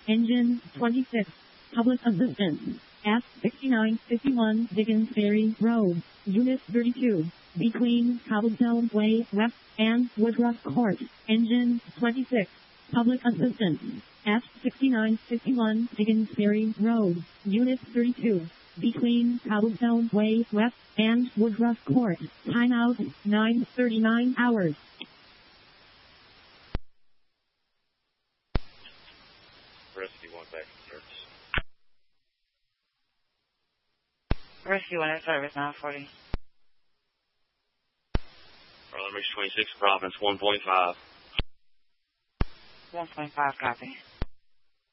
Engine 26. Public assistance. F6951 Dickens Ferry Road, Unit 32. Between Cobblestone Way West and Woodruff Court. Engine 26. Public assistance. F6951 Dickens Ferry Road, Unit 32. Between Cobblestone Way West and Woodruff Court. Timeout 9:39 hours. Rescue 1 back in service. Rescue 1 in service, 940. Arlen Reach 26, Providence 1.5. 1.5, copy.